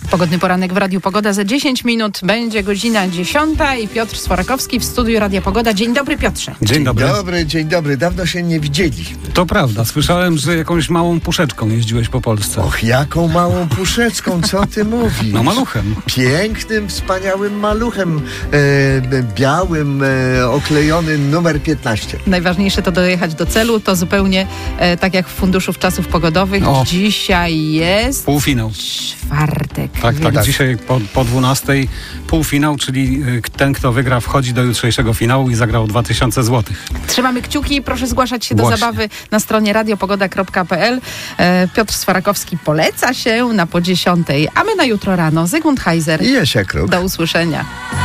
Pogodny poranek w Radiu Pogoda. Za 10 minut będzie godzina 10 i Piotr Swarakowski w studiu Radia Pogoda. Dzień dobry, Piotrze. Dzień dobry. Dzień dobry. Dawno się nie widzieliśmy. To prawda. Słyszałem, że jakąś małą puszeczką jeździłeś po Polsce. Och, jaką małą puszeczką, co ty mówisz? No maluchem. Pięknym, wspaniałym maluchem, białym, oklejonym, numer 15. Najważniejsze to dojechać do celu. To zupełnie tak jak w Funduszu Czasów Pogodowych. Dzisiaj jest półfinał. Czwartek. Tak. Dzisiaj po 12 półfinał, czyli ten, kto wygra, wchodzi do jutrzejszego finału i zagrał 2000 zł. Trzymamy kciuki. Proszę zgłaszać się do zabawy na stronie radiopogoda.pl. Piotr Swarakowski poleca się na po 10, a my na jutro rano. Zygmunt Heiser. I Jasia Kruk. Do usłyszenia.